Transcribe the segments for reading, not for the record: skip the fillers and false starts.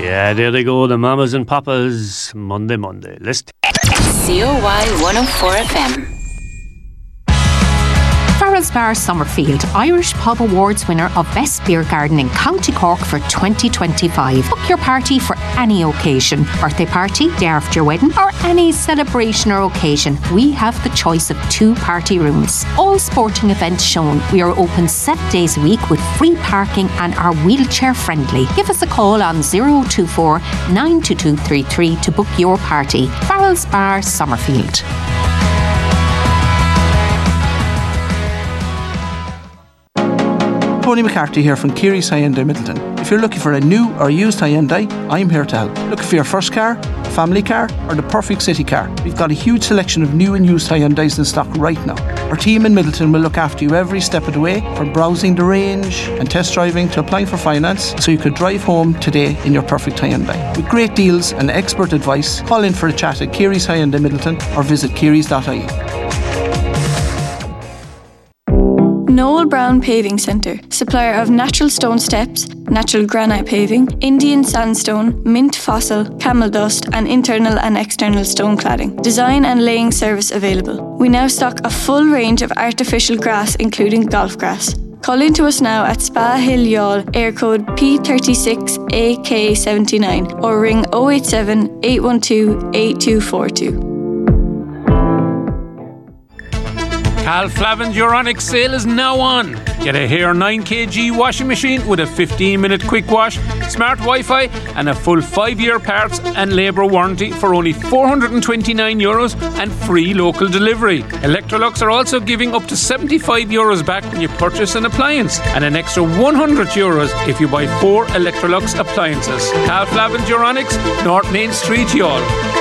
Yeah, there they go, the mamas and papas. Monday. Let's COY 104 FM. Farrell's Bar Summerfield, Irish Pub Awards winner of Best Beer Garden in County Cork for 2025. Book your party for any occasion. Birthday party, day after your wedding, or any celebration or occasion. We have the choice of 2 party rooms. All sporting events shown. We are open 7 days a week with free parking and are wheelchair friendly. Give us a call on 024 92233 to book your party. Farrell's Bar Summerfield. Tony McCarthy here from Keary's Hyundai Middleton. If you're looking for a new or used Hyundai, I'm here to help. Looking for your first car, family car, or the perfect city car? We've got a huge selection of new and used Hyundais in stock right now. Our team in Middleton will look after you every step of the way, from browsing the range and test driving to applying for finance, so you could drive home today in your perfect Hyundai. With great deals and expert advice, call in for a chat at Keary's Hyundai Middleton or visit kearys.ie. Noel Brown Paving Centre, supplier of natural stone steps, natural granite paving, Indian sandstone, mint fossil, camel dust and internal and external stone cladding. Design and laying service available. We now stock a full range of artificial grass including golf grass. Call in to us now at Spa Hill Youghal, air code P36AK79 or ring 087 812 8242. Cal Flavin's Euronics sale is now on. Get a Hair 9kg washing machine with a 15-minute quick wash, smart Wi-Fi and a full 5-year parts and labour warranty for only €429 and free local delivery. Electrolux are also giving up to €75 back when you purchase an appliance and an extra €100 if you buy 4 Electrolux appliances. Cal Flavin's Euronics, North Main Street, Youghal.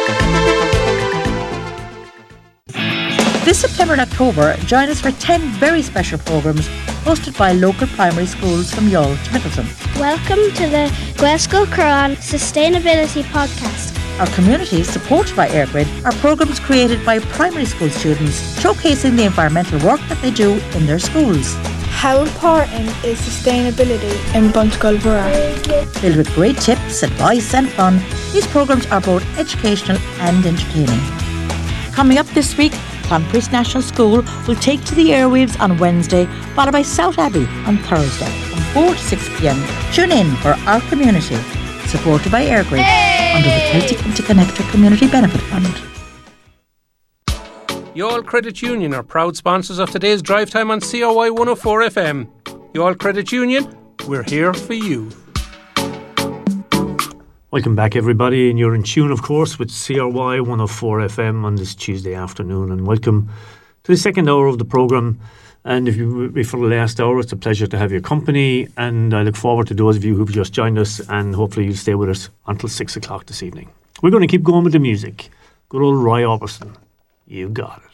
This September and October, join us for 10 very special programmes hosted by local primary schools from Youghal to Middleton. Welcome to the Glasgow Quran Sustainability Podcast. Our community, supported by EirGrid, are programmes created by primary school students showcasing the environmental work that they do in their schools. How important is sustainability in Buntegulvura? Filled with great tips, advice and fun, these programmes are both educational and entertaining. Coming up this week, Clonpriest National School will take to the airwaves on Wednesday, followed by South Abbey on Thursday from 4 to 6 p.m. Tune in for Our Community, supported by EirGrid under the Celtic Interconnector Community Benefit Fund. Youghal Credit Union are proud sponsors of today's drive time on COY 104 FM. Youghal Credit Union, we're here for you. Welcome back, everybody, and you're in tune, of course, with CRY 104 FM on this Tuesday afternoon, and welcome to the second hour of the programme. And if you're with me for the last hour, it's a pleasure to have your company, and I look forward to those of you who've just joined us, and hopefully you'll stay with us until 6 o'clock this evening. We're going to keep going with the music. Good old Roy Orbison. You got it.